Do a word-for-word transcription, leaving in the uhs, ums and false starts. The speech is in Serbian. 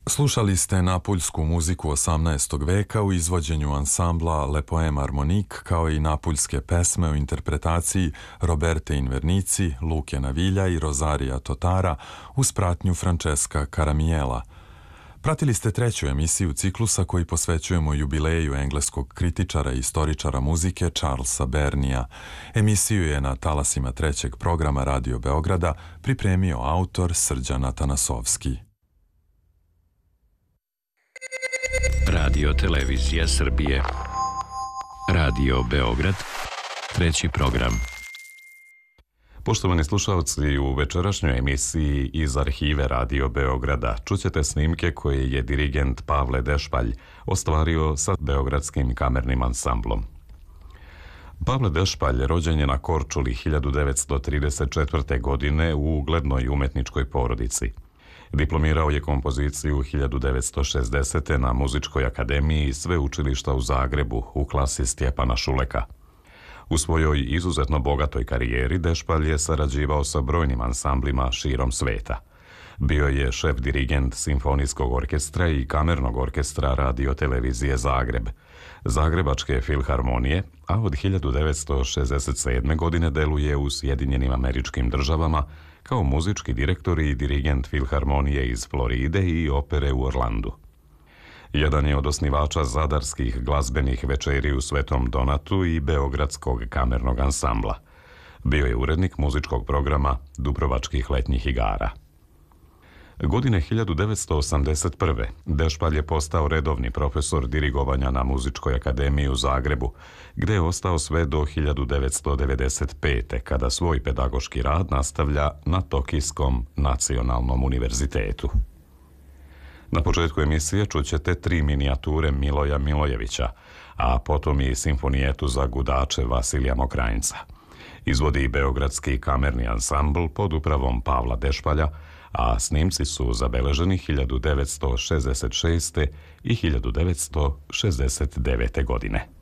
Slušali ste napuljsku muziku osamnaestog veka u izvođenju ansambla Le Poème Harmonique, kao i napuljske pesme u interpretaciji Roberte Invernici, Luke Navilja i Rosaria Totara uz pratnju Francesca Caramiela. Pratili ste treću emisiju ciklusa koji posvećujemo jubileju engleskog kritičara i istoričara muzike Charlesa Burneyja. Emisiju je na talasima trećeg programa Radio Beograda pripremio autor Srđan Atanasovski. Radio Televizija Srbije. Radio Beograd. Treći program. Poštovani slušalci, u večerašnjoj emisiji iz arhive Radio Beograda čućete snimke koje je dirigent Pavle Dešpalj ostvario sa Beogradskim kamernim ansamblom. Pavle Dešpalj rođen je na Korčuli hiljadu devetsto trideset četvrte. godine u uglednoj umetničkoj porodici. Diplomirao je kompoziciju hiljadu devetsto šezdesete. na Muzičkoj akademiji Sveučilišta u Zagrebu u klasi Stjepana Šuleka. U svojoj izuzetno bogatoj karijeri Dešpalj je sarađivao sa brojnim ansamblima širom sveta. Bio je šef dirigent Simfonijskog orkestra i kamernog orkestra Radio Televizije Zagreb, Zagrebačke filharmonije, a od hiljadu devetsto šezdeset sedme. godine deluje u Sjedinjenim Američkim Državama kao muzički direktor i dirigent filharmonije iz Floride i opere u Orlandu. Jedan je od osnivača zadarskih glazbenih večeri u Svetom Donatu i Beogradskog kamernog ansambla. Bio je urednik muzičkog programa Dubrovačkih letnjih igara. Godine hiljadu devetsto osamdeset prve. Dešpalj je postao redovni profesor dirigovanja na Muzičkoj akademiji u Zagrebu, gde je ostao sve do hiljadu devetsto devedeset pete. kada svoj pedagoški rad nastavlja na Tokijskom nacionalnom univerzitetu. Na početku emisije čućete tri minijature Miloja Milojevića, a potom i simfonijetu za gudače Vasilija Mokranjca. Izvodi Beogradski kamerni ansambl pod upravom Pavla Dešpalja, a snimci su zabeleženi hiljadu devetsto šezdeset šeste. i hiljadu devetsto šezdeset devete. godine.